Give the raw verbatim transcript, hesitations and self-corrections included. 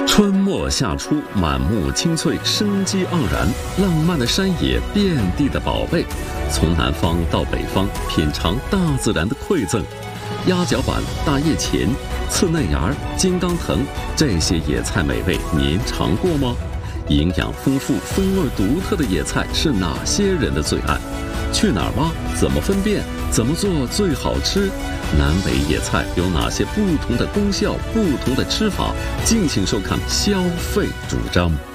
春末夏初，满目青翠，生机盎然，浪漫的山野，遍地的宝贝。从南方到北方，品尝大自然的馈赠。鸭脚板、大叶芹、刺嫩芽、金刚藤，这些野菜美味您尝过吗？营养丰富、风味独特的野菜是哪些人的最爱？去哪儿挖？怎么分辨？怎么做最好吃？南北野菜有哪些不同的功效、不同的吃法？敬请收看《消费主张》。